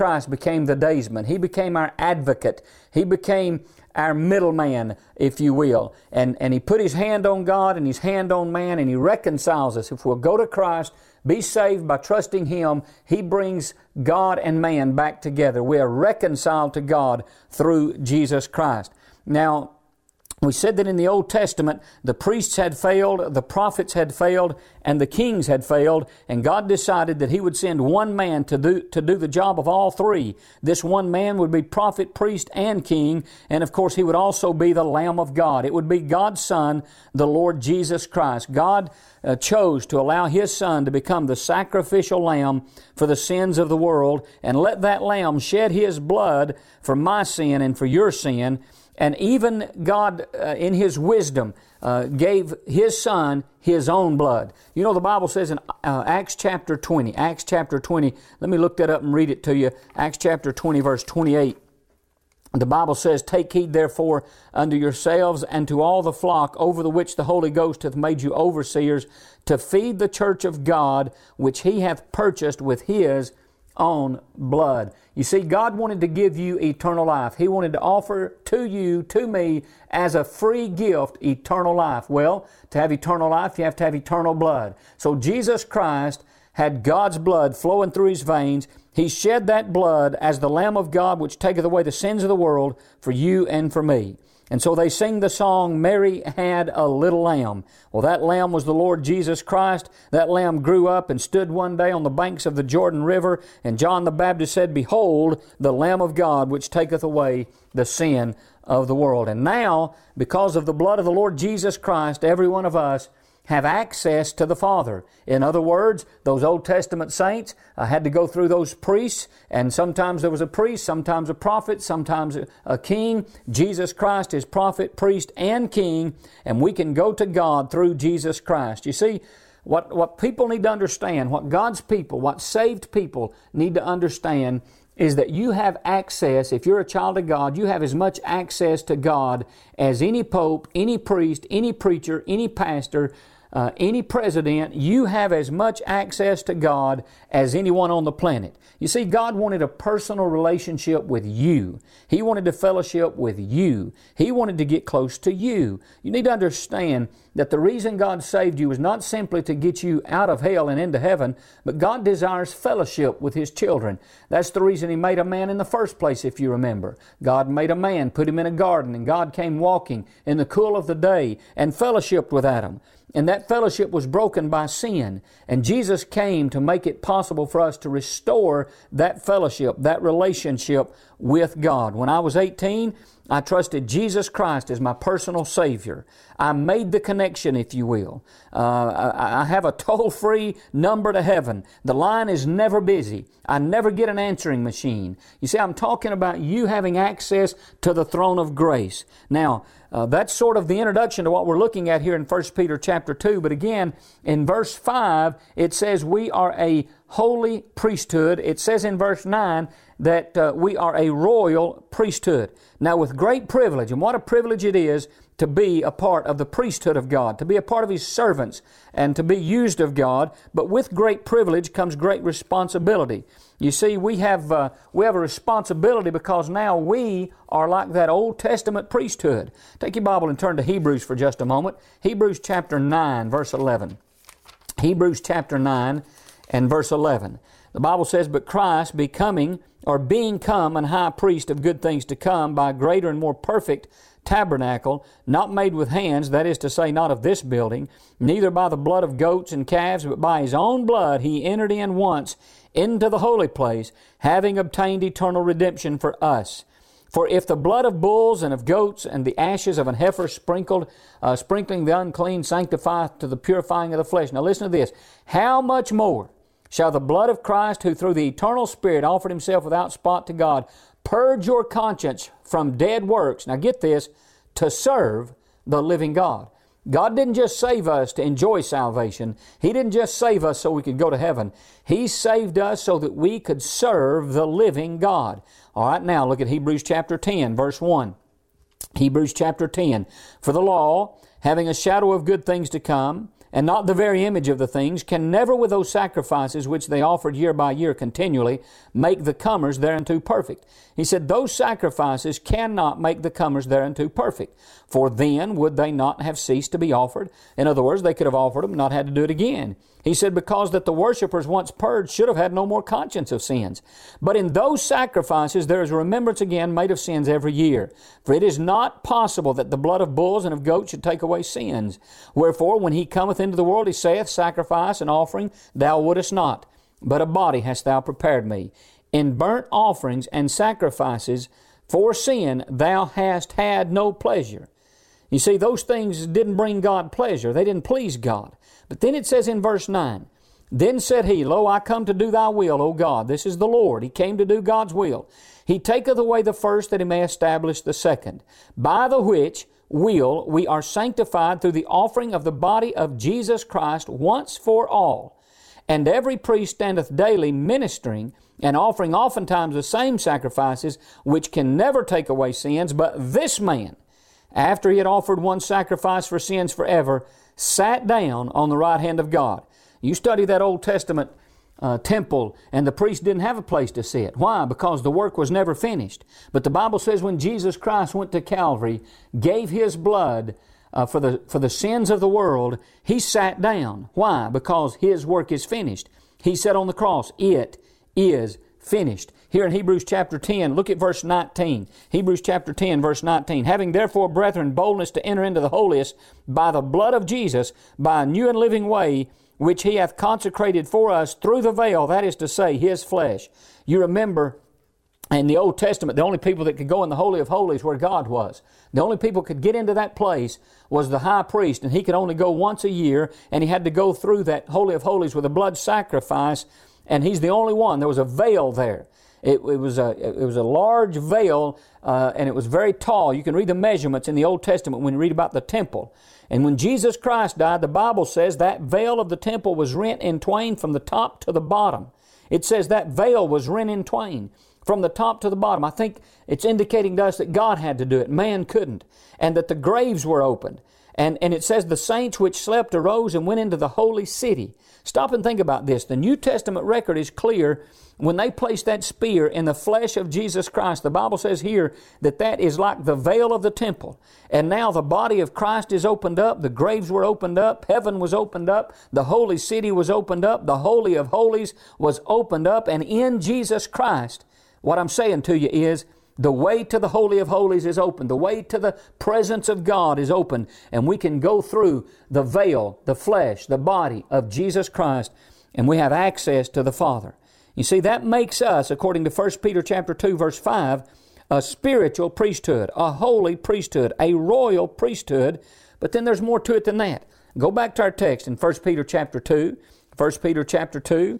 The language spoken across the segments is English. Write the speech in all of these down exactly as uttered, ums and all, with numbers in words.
Christ became the daysman. He became our advocate. He became our middleman, if you will. And, and He put His hand on God and His hand on man, and He reconciles us. If we'll go to Christ, be saved by trusting Him, He brings God and man back together. We are reconciled to God through Jesus Christ. Now, we said that in the Old Testament, the priests had failed, the prophets had failed, and the kings had failed, and God decided that He would send one man to do, to do the job of all three. This one man would be prophet, priest, and king, and of course He would also be the Lamb of God. It would be God's Son, the Lord Jesus Christ. God uh, chose to allow His Son to become the sacrificial lamb for the sins of the world, and let that lamb shed His blood for my sin and for your sin. And even God, uh, in His wisdom, uh, gave His Son His own blood. You know, the Bible says in uh, Acts chapter twenty, Acts chapter twenty, let me look that up and read it to you. Acts chapter twenty, verse twenty-eight. The Bible says, "Take heed therefore unto yourselves and to all the flock over the which the Holy Ghost hath made you overseers, to feed the church of God, which He hath purchased with His own blood." You see, God wanted to give you eternal life. He wanted to offer to you, to me, as a free gift, eternal life. Well, to have eternal life, you have to have eternal blood. So Jesus Christ had God's blood flowing through His veins. He shed that blood as the Lamb of God, which taketh away the sins of the world, for you and for me. And so they sing the song, "Mary had a little lamb." Well, that lamb was the Lord Jesus Christ. That lamb grew up and stood one day on the banks of the Jordan River, and John the Baptist said, "Behold, the Lamb of God, which taketh away the sin of the world." And now, because of the blood of the Lord Jesus Christ, every one of us have access to the Father. In other words, those Old Testament saints uh, had to go through those priests, and sometimes there was a priest, sometimes a prophet, sometimes a, a king. Jesus Christ is prophet, priest, and king, and we can go to God through Jesus Christ. You see, what, what people need to understand, what God's people, what saved people need to understand, is that you have access, if you're a child of God, you have as much access to God as any pope, any priest, any preacher, any pastor, Uh, any president. You have as much access to God as anyone on the planet. You see, God wanted a personal relationship with you. He wanted to fellowship with you. He wanted to get close to you. You need to understand that the reason God saved you is not simply to get you out of hell and into heaven, but God desires fellowship with His children. That's the reason He made a man in the first place, if you remember. God made a man, put him in a garden, and God came walking in the cool of the day and fellowshiped with Adam. And that fellowship was broken by sin. And Jesus came to make it possible for us to restore that fellowship, that relationship with God. When I was eighteen, I trusted Jesus Christ as my personal Savior. I made the connection, if you will. Uh, I, I have a toll-free number to heaven. The line is never busy. I never get an answering machine. You see, I'm talking about you having access to the throne of grace. Now, uh, that's sort of the introduction to what we're looking at here in First Peter chapter two. But again, in verse five, it says we are a holy priesthood. It says in verse nine that uh, we are a royal priesthood. Now, with great privilege, and what a privilege it is to be a part of the priesthood of God, to be a part of His servants, and to be used of God. But with great privilege comes great responsibility. You see, we have uh, we have a responsibility because now we are like that Old Testament priesthood. Take your Bible and turn to Hebrews for just a moment. Hebrews chapter nine, verse eleven. Hebrews chapter nine and verse eleven. The Bible says, "But Christ becoming, or being come, an high priest of good things to come, by a greater and more perfect tabernacle, not made with hands, that is to say, not of this building, neither by the blood of goats and calves, but by His own blood He entered in once into the holy place, having obtained eternal redemption for us. For if the blood of bulls and of goats and the ashes of an heifer sprinkled, uh, sprinkling the unclean, sanctifieth to the purifying of the flesh." Now listen to this. "How much more shall the blood of Christ, who through the eternal Spirit offered Himself without spot to God, purge your conscience from dead works," now get this, "to serve the living God." God didn't just save us to enjoy salvation. He didn't just save us so we could go to heaven. He saved us so that we could serve the living God. All right, now look at Hebrews chapter ten, verse one. Hebrews chapter ten. "For the law, having a shadow of good things to come, and not the very image of the things, can never with those sacrifices which they offered year by year continually make the comers thereunto perfect. He said those sacrifices cannot make the comers thereunto perfect, for then would they not have ceased to be offered? In other words, they could have offered them, not had to do it again. He said because that the worshipers once purged should have had no more conscience of sins. But in those sacrifices there is a remembrance again made of sins every year. For it is not possible that the blood of bulls and of goats should take away sins. Wherefore when he cometh into the world, he saith, sacrifice and offering thou wouldest not, but a body hast thou prepared me. In burnt offerings and sacrifices for sin thou hast had no pleasure. You see, those things didn't bring God pleasure. They didn't please God. But then it says in verse nine, Then said he, Lo, I come to do thy will, O God. This is the Lord. He came to do God's will. He taketh away the first that he may establish the second. By the which will we are sanctified through the offering of the body of Jesus Christ once for all. And every priest standeth daily ministering and offering oftentimes the same sacrifices, which can never take away sins. But this man, after he had offered one sacrifice for sins forever, sat down on the right hand of God. You study that Old Testament uh, temple, and the priest didn't have a place to sit. Why? Because the work was never finished. But the Bible says when Jesus Christ went to Calvary, gave His blood uh, for the for the sins of the world, He sat down. Why? Because His work is finished. He said on the cross, it is finished. Here in Hebrews chapter ten, look at verse nineteen. Hebrews chapter ten, verse nineteen. Having therefore, brethren, boldness to enter into the holiest by the blood of Jesus, by a new and living way, which He hath consecrated for us through the veil, that is to say, His flesh. You remember in the Old Testament, the only people that could go in the Holy of Holies where God was. The only people could get into that place was the high priest, and he could only go once a year, and he had to go through that Holy of Holies with a blood sacrifice, and he's the only one. There was a veil there. It, it was a it was a large veil, uh, and it was very tall. You can read the measurements in the Old Testament when you read about the temple. And when Jesus Christ died, the Bible says that veil of the temple was rent in twain from the top to the bottom. It says that veil was rent in twain from the top to the bottom. I think it's indicating to us that God had to do it. Man couldn't. And that the graves were opened. And, and it says the saints which slept arose and went into the holy city. Stop and think about this. The New Testament record is clear. When they placed that spear in the flesh of Jesus Christ, the Bible says here that that is like the veil of the temple. And now the body of Christ is opened up. The graves were opened up. Heaven was opened up. The holy city was opened up. The Holy of Holies was opened up. And in Jesus Christ, what I'm saying to you is, the way to the Holy of Holies is open. The way to the presence of God is open. And we can go through the veil, the flesh, the body of Jesus Christ, and we have access to the Father. You see, that makes us, according to First Peter chapter two, verse five, a spiritual priesthood, a holy priesthood, a royal priesthood. But then there's more to it than that. Go back to our text in First Peter chapter two, First Peter chapter two,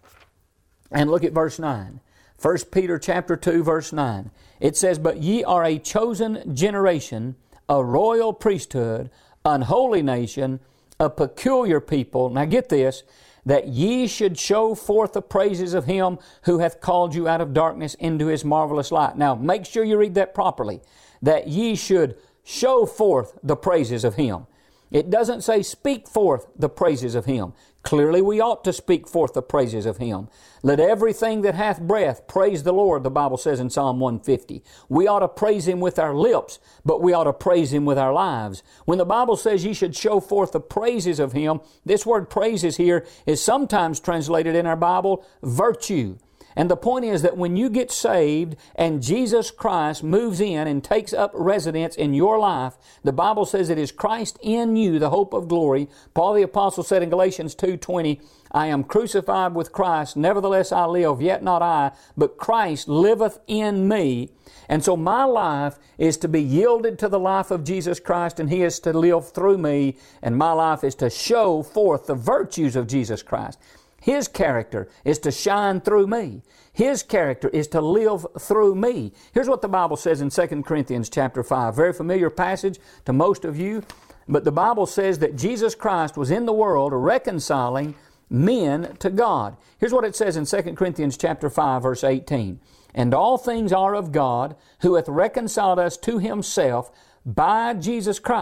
and look at verse nine. First Peter chapter two, verse nine. It says, But ye are a chosen generation, a royal priesthood, an holy nation, a peculiar people. Now get this, that ye should show forth the praises of Him who hath called you out of darkness into His marvelous light. Now make sure you read that properly. That ye should show forth the praises of Him. It doesn't say speak forth the praises of Him. Clearly we ought to speak forth the praises of Him. Let everything that hath breath praise the Lord, the Bible says in Psalm one fifty. We ought to praise Him with our lips, but we ought to praise Him with our lives. When the Bible says ye should show forth the praises of Him, this word praises here is sometimes translated in our Bible virtue. And the point is that when you get saved and Jesus Christ moves in and takes up residence in your life, the Bible says it is Christ in you, the hope of glory. Paul the Apostle said in Galatians two twenty, I am crucified with Christ, nevertheless I live, yet not I, but Christ liveth in me. And so my life is to be yielded to the life of Jesus Christ, and He is to live through me, and my life is to show forth the virtues of Jesus Christ. His character is to shine through me. His character is to live through me. Here's what the Bible says in Second Corinthians chapter five. Very familiar passage to most of you. But the Bible says that Jesus Christ was in the world reconciling men to God. Here's what it says in Second Corinthians chapter five, verse eighteen. And all things are of God, who hath reconciled us to Himself by Jesus Christ.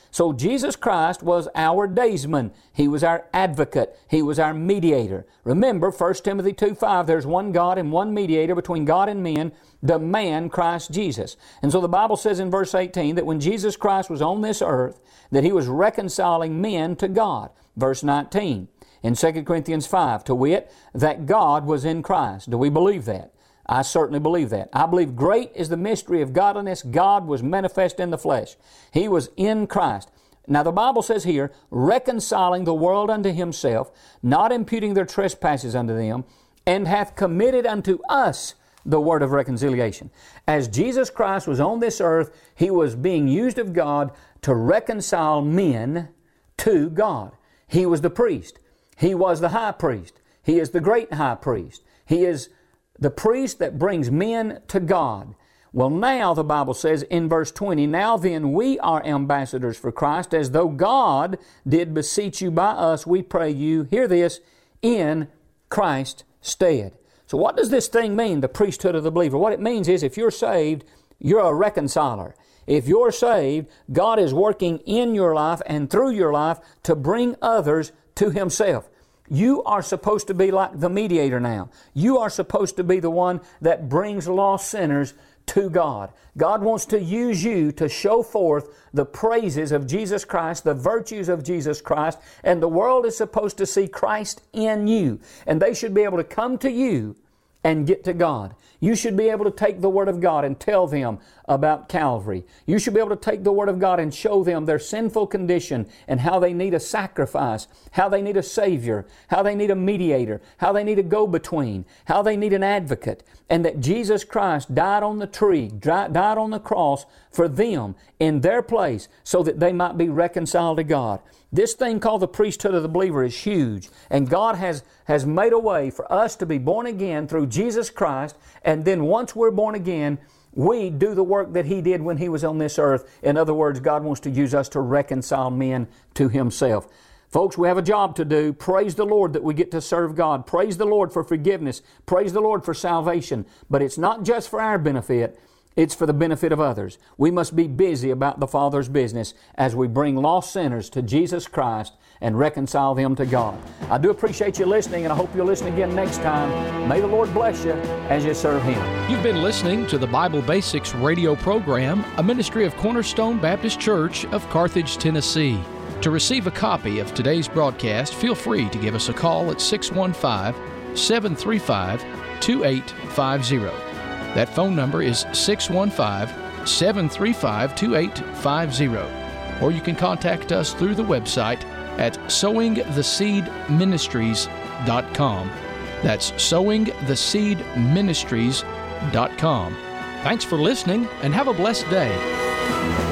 So Jesus Christ was our daysman. He was our advocate. He was our mediator. Remember, First Timothy two five, there's one God and one mediator between God and men, the man Christ Jesus. And so the Bible says in verse eighteen that when Jesus Christ was on this earth, that He was reconciling men to God. Verse nineteen, in Second Corinthians five, to wit, that God was in Christ. Do we believe that? I certainly believe that. I believe great is the mystery of godliness. God was manifest in the flesh. He was in Christ. Now the Bible says here, reconciling the world unto Himself, not imputing their trespasses unto them, and hath committed unto us the word of reconciliation. As Jesus Christ was on this earth, He was being used of God to reconcile men to God. He was the priest. He was the high priest. He is the great high priest. He is the priest that brings men to God. Well, now the Bible says in verse twenty, now then we are ambassadors for Christ, as though God did beseech you by us, we pray you, hear this, in Christ's stead. So what does this thing mean, the priesthood of the believer? What it means is if you're saved, you're a reconciler. If you're saved, God is working in your life and through your life to bring others to Himself. You are supposed to be like the mediator now. You are supposed to be the one that brings lost sinners to God. God wants to use you to show forth the praises of Jesus Christ, the virtues of Jesus Christ, and the world is supposed to see Christ in you. And they should be able to come to you and get to God. You should be able to take the Word of God and tell them about Calvary. You should be able to take the Word of God and show them their sinful condition and how they need a sacrifice, how they need a Savior, how they need a mediator, how they need a go-between, how they need an advocate, and that Jesus Christ died on the tree, died on the cross for them in their place so that they might be reconciled to God. This thing called the priesthood of the believer is huge, and God has, has made a way for us to be born again through Jesus Christ, and then once we're born again, we do the work that He did when He was on this earth. In other words, God wants to use us to reconcile men to Himself. Folks, we have a job to do. Praise the Lord that we get to serve God. Praise the Lord for forgiveness. Praise the Lord for salvation. But it's not just for our benefit. It's for the benefit of others. We must be busy about the Father's business as we bring lost sinners to Jesus Christ and reconcile them to God. I do appreciate you listening, and I hope you'll listen again next time. May the Lord bless you as you serve Him. You've been listening to the Bible Basics radio program, a ministry of Cornerstone Baptist Church of Carthage, Tennessee. To receive a copy of today's broadcast, feel free to give us a call at six one five, seven three five, two eight five zero. That phone number is six one five, seven three five, two eight five zero. Or you can contact us through the website at sowing the seed ministries dot com. That's sowing the seed ministries dot com. Thanks for listening and have a blessed day.